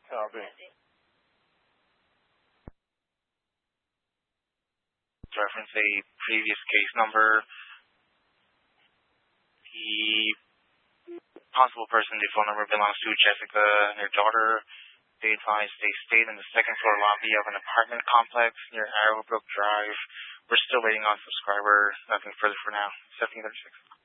Copy. Reference a previous case number. The possible person, the phone number belongs to Jessica and her daughter. They advised they stayed in the second floor lobby of an apartment complex near Arrowbrook Drive. We're still waiting on subscriber. Nothing further for now. 1736.